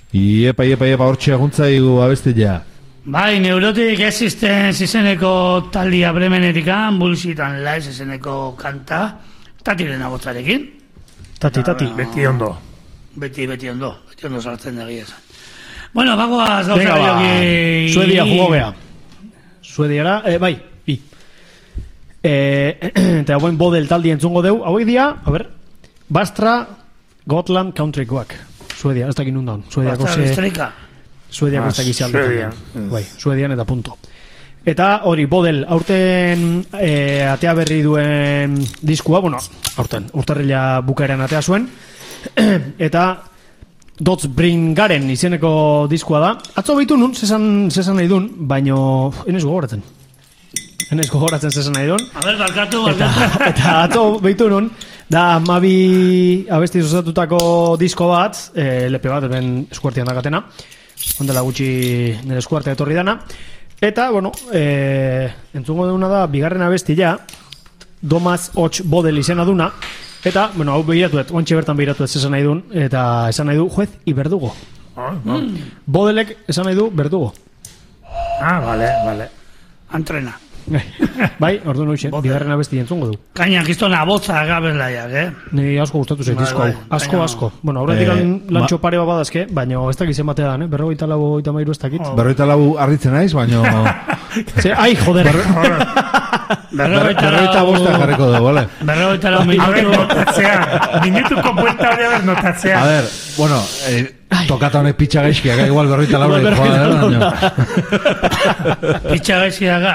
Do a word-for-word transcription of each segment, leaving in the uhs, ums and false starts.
Iepa, iepa, iepa, hortxe aguntzaigu abestia. Bai, Neurotic Existence izeneko taldia Bremenetikan, Bullshitan Lies izeneko kanta, Tatiren agotzarekin. Tati, tati. Beti ondo. Beti, beti ondo, beti ondo sartzen egia esan. Bueno, bagoaz gauza Venga, ba, gehiago. Suedia jugo gea. Suediara, eh, bai, bi. Eh, eta hauen bodel taldi entzungo deu, hauek dia, a ver, Bastra Gotland Countrykoak. Suedia, ez dakin nundan. Suediako Bastra ze... Streika. Suediako ez dakiz alde. Suedian. Bai, Suedian eta punto. Eta hori, bodel, aurten e, atea berri duen diskua, bueno, aurten, urtarrila bukaeran atea zuen, eta Dots Bringaren izeneko diskua da. Atzo behitu nun, zesan, zesan nahi dun, baino, enez gogoratzen. Enez gogoratzen zesan nahi dun. A ber, barkatu, Eta, barkatu. eta atzo behitu nun, da amabi abesti osatutako disko bat, e, lepe bat, ben eskuartian dakatena, ondela gutxi nire eskuartea etorri dana, eta, bueno, e, entzungo deuna da, bigarren abestia, Domaz Hots Bodel izena duna, eta, bueno, hau behiratuet, oantxe bertan behiratuet esan nahi dun, eta esan nahi du juez i berdugo. Ah, ah. Bodelek esan nahi du berdugo. Ah, vale, vale. Entrena. Bai, ordu noixe, bigarren abesti entzungo du. Kaina, kistona botza gabelaiak, eh? Ni asko gustatu zait Bai, disko hau. bai, Asko, baina- asko. Bueno, aurretik Eh, lantxo pare bat badazke, baina ez dakiz ematea dan, eh? Berrogeita lau, hogeita hamairu ez dakit. Berroita lau arritzen naiz, baino... Ze, ai, joder. Berroita bosta jarriko dugu, vale? Berrogeita lau A ver, minutu. notatzea. Minutuko buelta hori, a ver, notatzea. A ver, bueno, eh, tokata honek pitxa gaizkiak, igual berroita lau Igual joa, berroita eh, baino. Pitxa gaizki daga.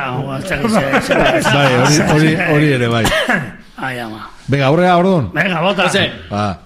Bai, hori, hori, hori ere, bai. Ai, ama. Venga, aurrera, ordon. Venga, bota. Ah.